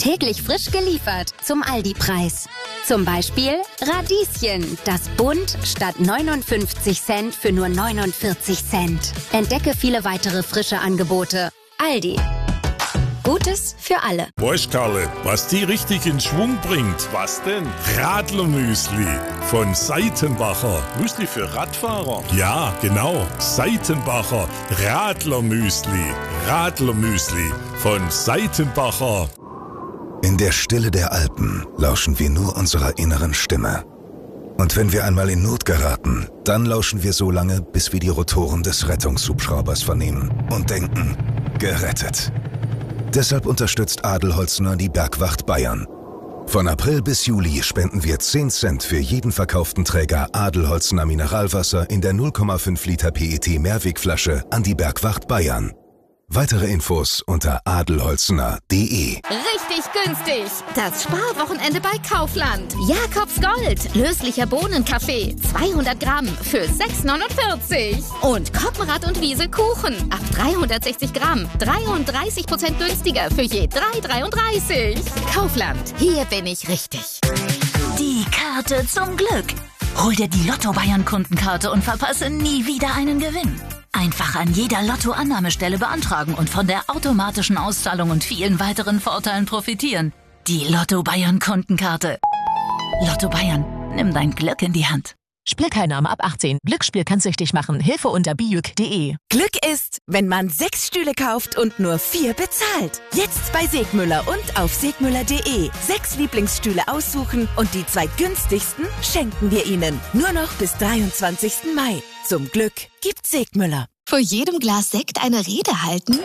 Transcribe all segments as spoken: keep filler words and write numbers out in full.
Täglich frisch geliefert zum Aldi-Preis. Zum Beispiel Radieschen, das bunt statt neunundfünfzig Cent für nur neunundvierzig Cent. Entdecke viele weitere frische Angebote. Aldi. Gutes für alle. Weißt Karle, was die richtig in Schwung bringt? Was denn? Radlermüsli von Seitenbacher. Müsli für Radfahrer? Ja, genau. Seitenbacher Radlermüsli. Radlermüsli von Seitenbacher. In der Stille der Alpen lauschen wir nur unserer inneren Stimme. Und wenn wir einmal in Not geraten, dann lauschen wir so lange, bis wir die Rotoren des Rettungshubschraubers vernehmen und denken, gerettet. Deshalb unterstützt Adelholzner die Bergwacht Bayern. Von April bis Juli spenden wir zehn Cent für jeden verkauften Träger Adelholzner Mineralwasser in der null Komma fünf Liter P E T Mehrwegflasche an die Bergwacht Bayern. Weitere Infos unter adelholzner punkt de. Richtig günstig. Das Sparwochenende bei Kaufland. Jakobs Gold. Löslicher Bohnenkaffee. zweihundert Gramm für sechs neunundvierzig. Und Koppenrad und Wiese Kuchen. Ab dreihundertsechzig Gramm. dreiunddreißig Prozent günstiger für je drei dreiunddreißig. Kaufland. Hier bin ich richtig. Die Karte zum Glück. Hol dir die Lotto-Bayern-Kundenkarte und verpasse nie wieder einen Gewinn. Einfach an jeder Lotto-Annahmestelle beantragen und von der automatischen Auszahlung und vielen weiteren Vorteilen profitieren. Die Lotto-Bayern-Kundenkarte. Lotto Bayern, nimm dein Glück in die Hand. Spielteilnahme ab achtzehn. Glücksspiel kann süchtig machen. Hilfe unter bijuk punkt de. Glück ist, wenn man sechs Stühle kauft und nur vier bezahlt. Jetzt bei Segmüller und auf segmüller punkt de. Sechs Lieblingsstühle aussuchen und die zwei günstigsten schenken wir Ihnen. Nur noch bis dreiundzwanzigsten Mai. Zum Glück gibt's Segmüller. Vor jedem Glas Sekt eine Rede halten?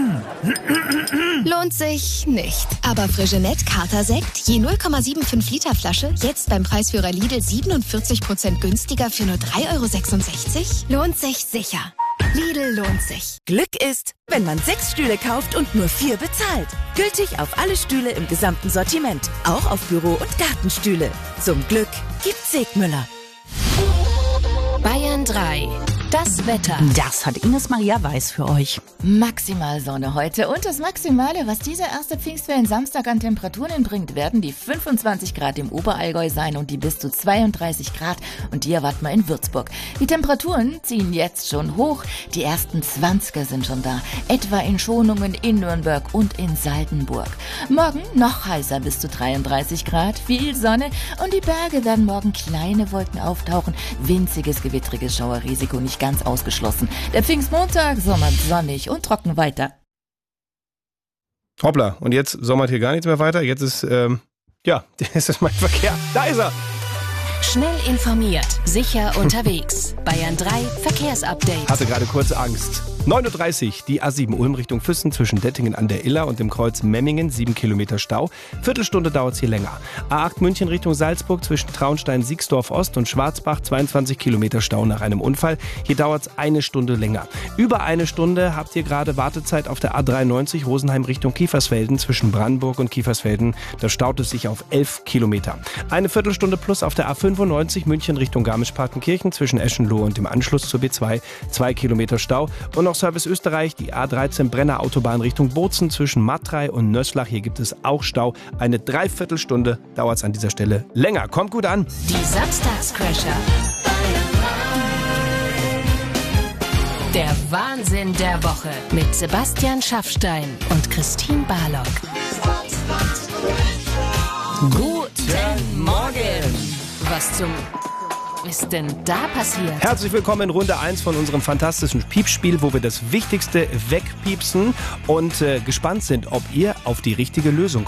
Lohnt sich nicht. Aber Frigenet Carter Sekt, je null Komma fünfundsiebzig Liter Flasche, jetzt beim Preisführer Lidl siebenundvierzig Prozent günstiger für nur drei Euro sechsundsechzig? Lohnt sich sicher. Lidl lohnt sich. Glück ist, wenn man sechs Stühle kauft und nur vier bezahlt. Gültig auf alle Stühle im gesamten Sortiment. Auch auf Büro- und Gartenstühle. Zum Glück gibt's Segmüller. Bayern drei. Das Wetter. Das hat Ines Maria Weiß für euch. Maximal Sonne heute und das Maximale, was dieser erste Pfingstwellen Samstag an Temperaturen bringt, werden die fünfundzwanzig Grad im Oberallgäu sein und die bis zu zweiunddreißig Grad und die erwarten wir in Würzburg. Die Temperaturen ziehen jetzt schon hoch, die ersten zwanziger sind schon da, etwa in Schonungen, in Nürnberg und in Saldenburg. Morgen noch heißer, bis zu dreiunddreißig Grad, viel Sonne und die Berge werden morgen kleine Wolken auftauchen, winziges gewittriges Schauerrisiko nicht ganz ausgeschlossen. Der Pfingstmontag sommert sonnig und trocken weiter. Hoppla, und jetzt sommert hier gar nichts mehr weiter. Jetzt ist, ähm, ja, das ist mein Verkehr. Da ist er. Schnell informiert, sicher unterwegs. Bayern drei Verkehrsupdate. Hatte gerade kurz Angst. neun Uhr dreißig, die A sieben Ulm Richtung Füssen zwischen Dettingen an der Iller und dem Kreuz Memmingen, sieben Kilometer Stau. Viertelstunde dauert es hier länger. A acht München Richtung Salzburg zwischen Traunstein-Siegsdorf Ost und Schwarzbach, zweiundzwanzig Kilometer Stau nach einem Unfall. Hier dauert es eine Stunde länger. Über eine Stunde habt ihr gerade Wartezeit auf der A dreiundneunzig Rosenheim Richtung Kiefersfelden zwischen Brandenburg und Kiefersfelden. Da staut es sich auf elf Kilometer. Eine Viertelstunde plus auf der A fünfundneunzig München Richtung Garmisch-Partenkirchen zwischen Eschenlohe und dem Anschluss zur B zwei, zwei Kilometer Stau. Und noch Service Österreich, die A dreizehn Brenner Autobahn Richtung Bozen zwischen Matrei und Nöslach. Hier gibt es auch Stau. Eine Dreiviertelstunde dauert es an dieser Stelle länger. Kommt gut an. Die Samstagscrasher. Der Wahnsinn der Woche mit Sebastian Schaffstein und Christine Barlock. Guten Morgen. Was zum ist denn da passiert? Herzlich willkommen in Runde eins von unserem fantastischen Piepspiel, wo wir das Wichtigste wegpiepsen und äh, gespannt sind, ob ihr auf die richtige Lösung kommt.